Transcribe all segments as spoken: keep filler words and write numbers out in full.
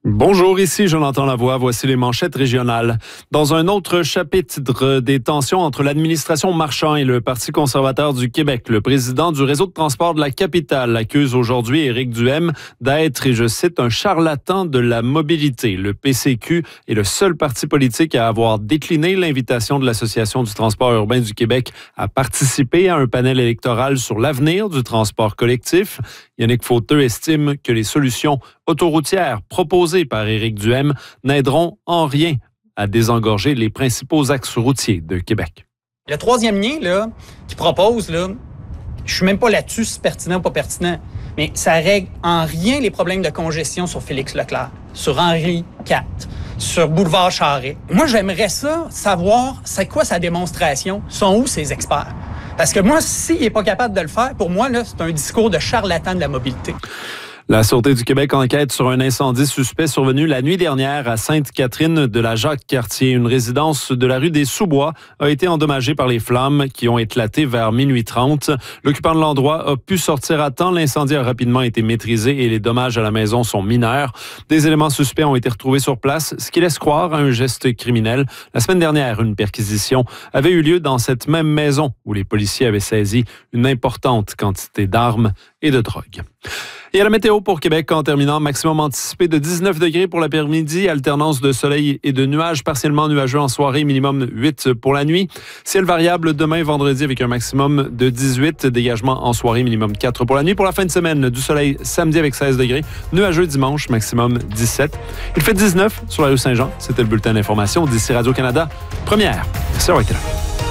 Bonjour, ici Jonathan Lavoie. Voici les manchettes régionales. Dans un autre chapitre des tensions entre l'administration Marchand et le Parti conservateur du Québec, le président du réseau de transport de la capitale accuse aujourd'hui Éric Duhaime d'être, et je cite, un charlatan de la mobilité. Le P C Q est le seul parti politique à avoir décliné l'invitation de l'Association du transport urbain du Québec à participer à un panel électoral sur l'avenir du transport collectif. Yannick Fauteux estime que les solutions autoroutières proposées par Éric Duhaime n'aideront en rien à désengorger les principaux axes routiers de Québec. Le troisième lien là, qu'il propose, là, je suis même pas là-dessus si c'est pertinent ou pas pertinent, mais ça règle en rien les problèmes de congestion sur Félix-Leclerc, sur Henri quatre, sur Boulevard Charest. Moi, j'aimerais ça, savoir c'est quoi sa démonstration, sont où ses experts. Parce que moi, s'il n'est pas capable de le faire, pour moi, là, c'est un discours de charlatan de la mobilité. La Sûreté du Québec enquête sur un incendie suspect survenu la nuit dernière à Sainte-Catherine de la Jacques-Cartier. Une résidence de la rue des Sous-Bois a été endommagée par les flammes qui ont éclaté vers minuit trente. L'occupant de l'endroit a pu sortir à temps. L'incendie a rapidement été maîtrisé et les dommages à la maison sont mineurs. Des éléments suspects ont été retrouvés sur place, ce qui laisse croire à un geste criminel. La semaine dernière, une perquisition avait eu lieu dans cette même maison où les policiers avaient saisi une importante quantité d'armes et de drogue. Et à la météo pour Québec, en terminant, maximum anticipé de dix-neuf degrés pour l'après-midi, alternance de soleil et de nuages, partiellement nuageux en soirée, minimum huit pour la nuit. Ciel variable demain, vendredi, avec un maximum de dix-huit, dégagement en soirée, minimum quatre pour la nuit. Pour la fin de semaine, du soleil samedi avec seize degrés, nuageux dimanche, maximum dix-sept. Il fait dix-neuf sur la rue Saint-Jean. C'était le bulletin d'information d'ici Radio-Canada. Première, merci d'avoir été là.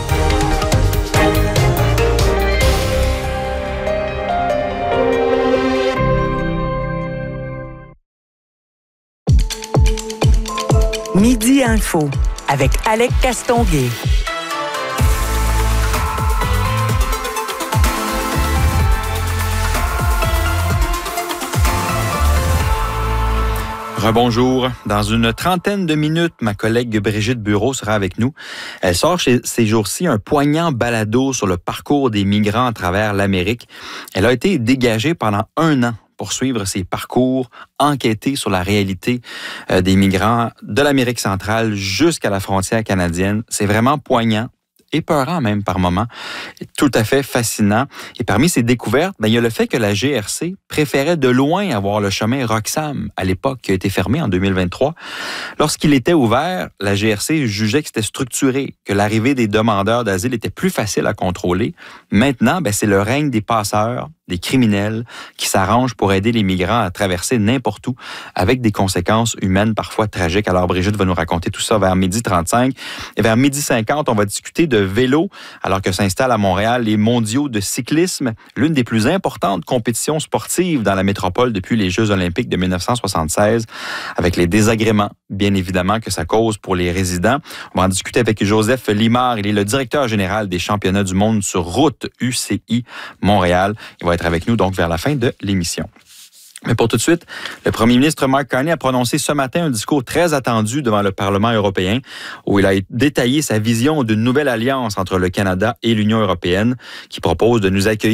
Midi Info avec Alec Castonguay. Rebonjour. Dans une trentaine de minutes, ma collègue Brigitte Bureau sera avec nous. Elle sort chez, ces jours-ci un poignant balado sur le parcours des migrants à travers l'Amérique. Elle a été dégagée pendant un an pour suivre ses parcours, enquêter sur la réalité euh, des migrants de l'Amérique centrale jusqu'à la frontière canadienne. C'est vraiment poignant, épeurant même par moments, tout à fait fascinant. Et parmi ces découvertes, ben, il y a le fait que la G R C préférait de loin avoir le chemin Roxham, à l'époque, qui a été fermé en deux mille vingt-trois. Lorsqu'il était ouvert, la G R C jugeait que c'était structuré, que l'arrivée des demandeurs d'asile était plus facile à contrôler. Maintenant, ben, c'est le règne des passeurs, des criminels qui s'arrangent pour aider les migrants à traverser n'importe où avec des conséquences humaines parfois tragiques. Alors Brigitte va nous raconter tout ça vers midi trente-cinq. Et vers midi cinquante, on va discuter de vélo alors que s'installent à Montréal les mondiaux de cyclisme, l'une des plus importantes compétitions sportives dans la métropole depuis les Jeux olympiques de dix-neuf cent soixante-seize, avec les désagréments, bien évidemment, que ça cause pour les résidents. On va en discuter avec Joseph Limard. Il est le directeur général des championnats du monde sur route U C I Montréal. Il va être avec nous donc vers la fin de l'émission. Mais pour tout de suite, le premier ministre Mark Carney a prononcé ce matin un discours très attendu devant le Parlement européen où il a détaillé sa vision d'une nouvelle alliance entre le Canada et l'Union européenne qui propose de nous accueillir